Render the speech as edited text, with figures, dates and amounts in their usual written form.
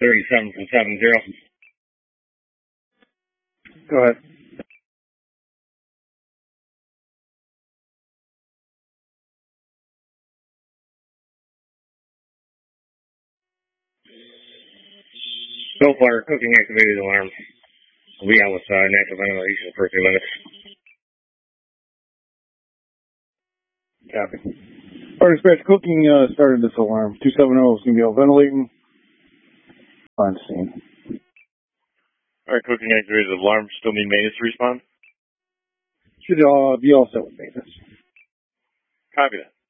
37 from 70. Go ahead. So far, cooking activated alarm. We'll be on with natural ventilation for 2 minutes. Copy. Our dispatch, cooking started this alarm. 270 is going to be all ventilating. On scene. All right, cooking activated alarm. Still need maintenance to respond? Should be all set with maintenance. Copy that.